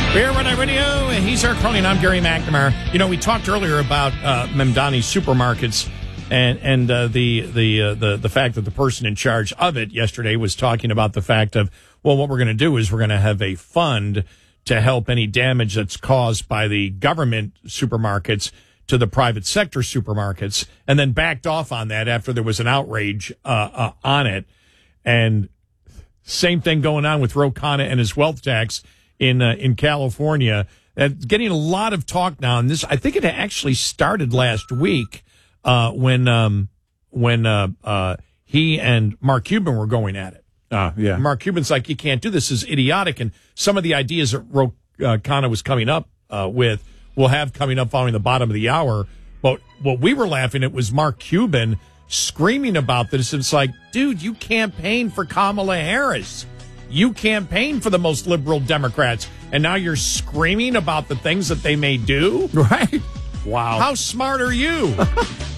Beer Run Radio, he's our Crony, and I'm Gary McNamara. You know, we talked earlier about Mamdani Supermarkets and the fact that the person in charge of it yesterday was talking about the fact of, well, what we're going to do is we're going to have a fund to help any damage that's caused by the government supermarkets to the private sector supermarkets, and then backed off on that after there was an outrage on it. And same thing going on with Ro Khanna and his wealth tax in California. Getting a lot of talk now, and this, I think it actually started last week when he and Mark Cuban were going at it. Yeah. Mark Cuban's like, you can't do this. This is idiotic. And some of the ideas that Ro Khanna was coming up with, we'll have coming up following the bottom of the hour. But what we were laughing at was Mark Cuban screaming about this. It's like, dude, you campaigned for Kamala Harris. You campaigned for the most liberal Democrats, and now you're screaming about the things that they may do? Right. Wow. How smart are you?